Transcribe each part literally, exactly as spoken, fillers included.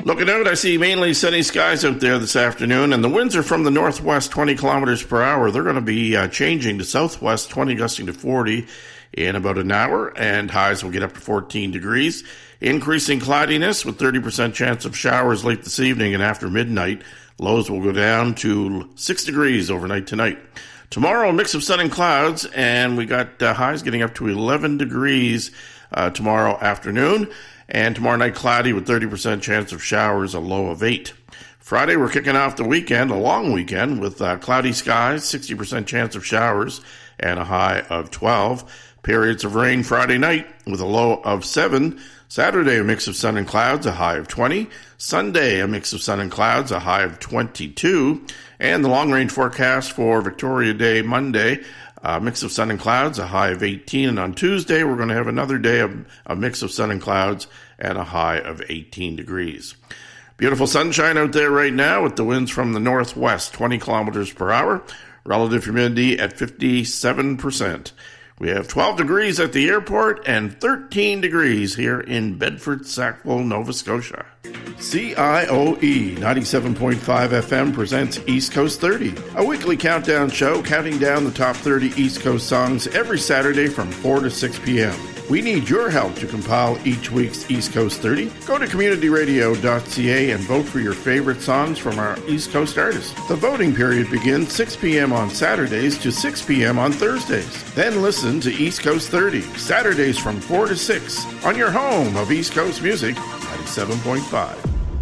Looking out, I see mainly sunny skies out there this afternoon, and the winds are from the northwest twenty kilometers per hour. They're going to be uh, changing to southwest twenty, gusting to forty in about an hour, and highs will get up to fourteen degrees. Increasing cloudiness with thirty percent chance of showers late this evening and after midnight. Lows will go down to six degrees overnight tonight. Tomorrow, a mix of sun and clouds, and we got uh, highs getting up to eleven degrees uh, tomorrow afternoon. And tomorrow night, cloudy with thirty percent chance of showers, a low of eight. Friday, we're kicking off the weekend, a long weekend, with uh, cloudy skies, sixty percent chance of showers, and a high of twelve. Periods of rain Friday night with a low of seven. Saturday, a mix of sun and clouds, a high of twenty. Sunday, a mix of sun and clouds, a high of twenty-two. And the long-range forecast for Victoria Day, Monday, a mix of sun and clouds, a high of eighteen. And on Tuesday, we're going to have another day of a mix of sun and clouds and a high of eighteen degrees. Beautiful sunshine out there right now with the winds from the northwest, twenty kilometers per hour. Relative humidity at fifty-seven percent. We have twelve degrees at the airport and thirteen degrees here in Bedford, Sackville, Nova Scotia. C I O E ninety-seven point five F M presents East Coast thirty, a weekly countdown show counting down the top thirty East Coast songs every Saturday from four to six p.m. We need your help to compile each week's East Coast thirty. Go to community radio dot c a and vote for your favorite songs from our East Coast artists. The voting period begins six p.m. on Saturdays to six p.m. on Thursdays. Then listen to East Coast thirty, Saturdays from four to six, on your home of East Coast music, ninety-seven point five.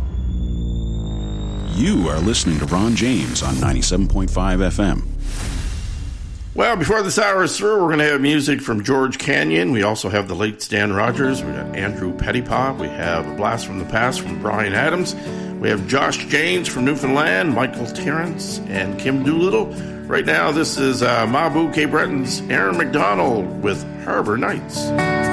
You are listening to Ron James on ninety-seven point five F M. Well, before this hour is through, we're going to have music from George Canyon. We also have the late Stan Rogers. We've got Andrew Pettypaw. We have A Blast from the Past from Bryan Adams. We have Josh Janes from Newfoundland, Michael Terrence, and Kim Doolittle. Right now, this is uh, Mabu K. Breton's Aaron McDonald with Harbor Nights.